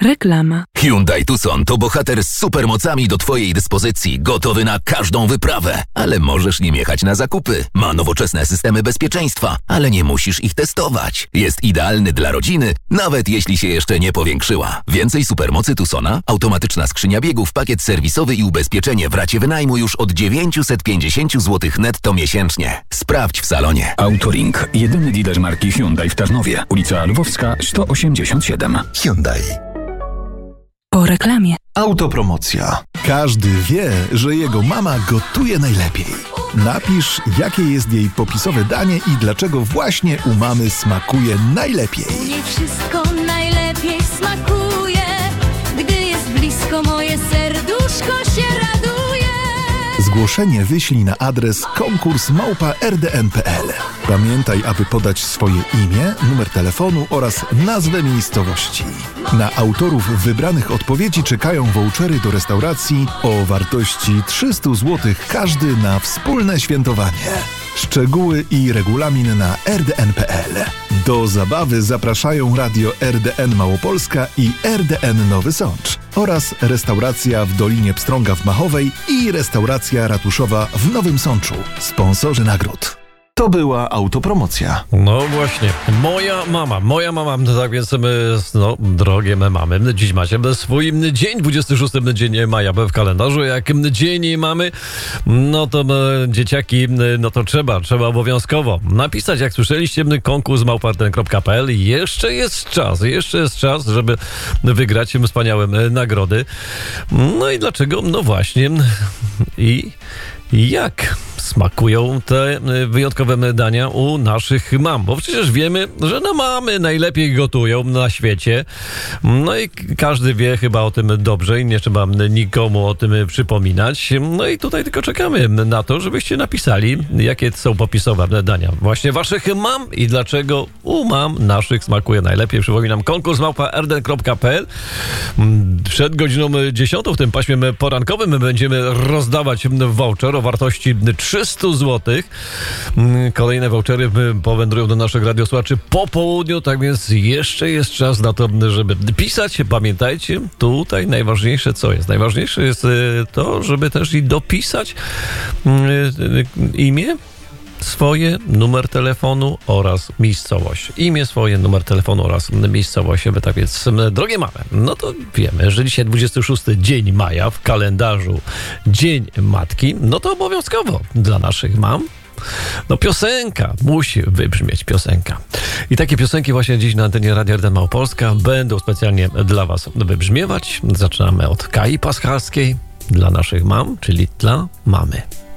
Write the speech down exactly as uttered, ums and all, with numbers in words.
Reklama. Hyundai Tucson to bohater z supermocami do Twojej dyspozycji, gotowy na każdą wyprawę. Ale możesz nim jechać na zakupy. Ma nowoczesne systemy bezpieczeństwa, ale nie musisz ich testować. Jest idealny dla rodziny, nawet jeśli się jeszcze nie powiększyła. Więcej supermocy Tucsona, automatyczna skrzynia biegów, pakiet serwisowy i ubezpieczenie w racie wynajmu już od dziewięćset pięćdziesiąt złotych netto miesięcznie. Sprawdź w salonie. Autolink, jedyny dealer marki Hyundai w Tarnowie. Ulica Lwowska sto osiemdziesiąt siedem. Hyundai. Po reklamie. Autopromocja. Każdy wie, że jego mama gotuje najlepiej. Napisz, jakie jest jej popisowe danie i dlaczego właśnie u mamy smakuje najlepiej. U niej wszystko najlepiej smakuje. Gdy jest blisko, moje serduszko się raduje. Zgłoszenie wyślij na adres konkurs małpa r d n kropka p l. Pamiętaj, aby podać swoje imię, numer telefonu oraz nazwę miejscowości. Na autorów wybranych odpowiedzi czekają vouchery do restauracji o wartości trzysta złotych każdy na wspólne świętowanie. Szczegóły i regulamin na r d n kropka p l. Do zabawy zapraszają Radio R D N Małopolska i R D N Nowy Sącz oraz restauracja w Dolinie Pstrąga w Machowej i restauracja ratuszowa w Nowym Sączu. Sponsorzy nagród. To była autopromocja. No właśnie, moja mama, moja mama, tak więc my, no, drogie me mamy, dziś macie swój dzień, dwudziesty szósty dzień maja w kalendarzu, jak dzień mamy, no to dzieciaki, no to trzeba, trzeba obowiązkowo napisać, jak słyszeliście, konkurs małpa r d n kropka p l. Jeszcze jest czas, jeszcze jest czas, żeby wygrać wspaniałe nagrody. No i dlaczego? No właśnie, i jak smakują te wyjątkowe dania u naszych mam, bo przecież wiemy, że no mamy najlepiej gotują na świecie, no i każdy wie chyba o tym dobrze i nie trzeba nikomu o tym przypominać, no i tutaj tylko czekamy na to, żebyście napisali, jakie są popisowe dania właśnie waszych mam i dlaczego u mam naszych smakuje najlepiej. Przypominam, konkurs małpa r d n kropka p l. Przed godziną dziesiątą w tym paśmie porankowym będziemy rozdawać voucher o wartości trzysta złotych. Kolejne vouchery powędrują do naszych radiosłuchaczy po południu, tak więc jeszcze jest czas na to, żeby pisać. Pamiętajcie, tutaj najważniejsze co jest? Najważniejsze jest to, żeby też i dopisać imię swoje, numer telefonu oraz miejscowość. Imię swoje, numer telefonu oraz miejscowość. Tak więc, drogie mamy, no to wiemy, że dzisiaj dwudziesty szósty dzień maja w kalendarzu Dzień Matki, no to obowiązkowo dla naszych mam no piosenka, musi wybrzmieć piosenka. I takie piosenki właśnie dziś na antenie Radia R D N Małopolska będą specjalnie dla was wybrzmiewać. Zaczynamy od Kai Paschalskiej dla naszych mam, czyli dla mamy.